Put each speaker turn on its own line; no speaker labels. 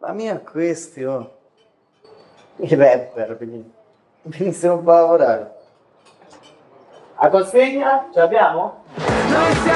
La mia è questi, oh. I rapper, quindi venissero a lavorare. A consegna? Ce l'abbiamo?